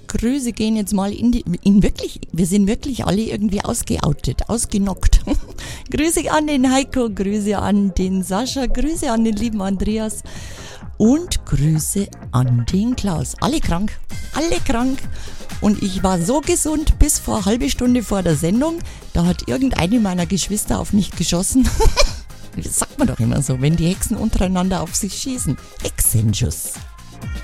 Grüße gehen jetzt mal wir sind wirklich alle irgendwie ausgenockt. Grüße an den Heiko, Grüße an den Sascha, Grüße an den lieben Andreas und Grüße an den Klaus. Alle krank. Und ich war so gesund bis vor eine halbe Stunde vor der Sendung. Da hat irgendeine meiner Geschwister auf mich geschossen. Das sagt man doch immer so, wenn die Hexen untereinander auf sich schießen. Hexenschuss.